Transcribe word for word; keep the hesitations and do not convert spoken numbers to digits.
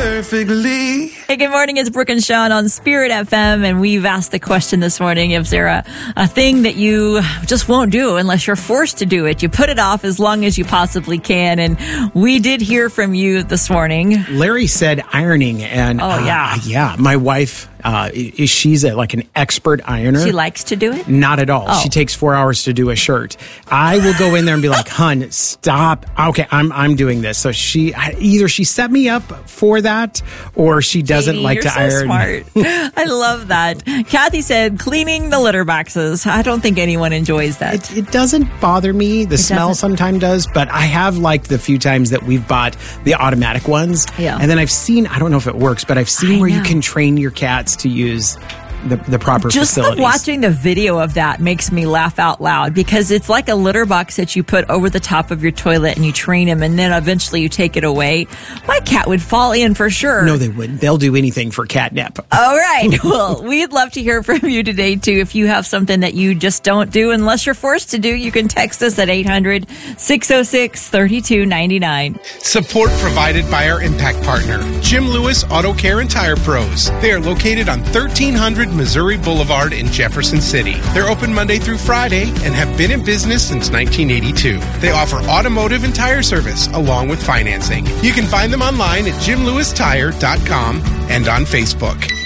perfectly. Hey, good morning. It's Brooke and Sean on Spirit F M, and we've asked the question this morning: is there a, a thing that you just won't do unless you're forced to do it? You put it off as long as you possibly can, and we did hear from you this morning. Larry said ironing, and oh yeah, uh, yeah, my wife. Uh, is she's a, like an expert ironer. She likes to do it? Not at all. Oh. She takes four hours to do a shirt. I will go in there and be like, "Hun, stop." Okay, I'm I'm doing this. So she either she set me up for that, or she doesn't Katie, like you're to so iron. Smart. I love that. Kathy said, "Cleaning the litter boxes." I don't think anyone enjoys that. It, it doesn't bother me. The it smell doesn't. sometimes does, but I have liked the few times that we've bought the automatic ones. Yeah. And then I've seen, I don't know if it works, but I've seen I where know. you can train your cats to use the, the proper Just facilities. the watching the video of that makes me laugh out loud, because it's like a litter box that you put over the top of your toilet and you train him, and then eventually you take it away. My cat would fall in for sure. No, they wouldn't. They'll do anything for catnip. All right. Well, we'd love to hear from you today, too. If you have something that you just don't do unless you're forced to do, you can text us at eight hundred, six oh six, three two nine nine. Support provided by our impact partner, Jim Lewis Auto Care and Tire Pros. They are located on thirteen hundred Missouri Boulevard in Jefferson City. They're open Monday through Friday and have been in business since nineteen eighty-two. They offer automotive and tire service along with financing. You can find them online at jim lewis tire dot com and on Facebook.